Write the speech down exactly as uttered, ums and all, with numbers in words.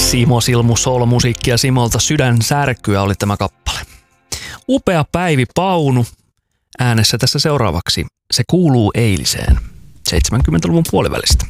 Simo Silmu Soul-musiikkia Simolta, Sydän särkyä oli tämä kappale. Upea Päivi Paunu äänessä tässä seuraavaksi. Se kuuluu eiliseen seitsemänkymmentäluvun puolivälistä.